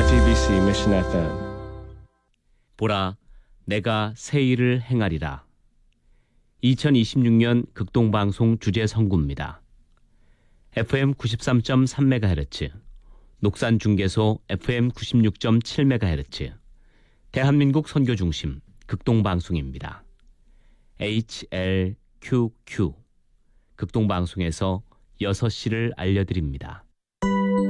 FEBC Mission FM. 보라, 내가 새 일을 행하리라. 2026년 극동방송 주제 선구입니다. FM 93.3MHz, 녹산중계소 FM 96.7MHz, 대한민국 선교중심 극동방송입니다. HLQQ, 극동방송에서 6시를 알려드립니다.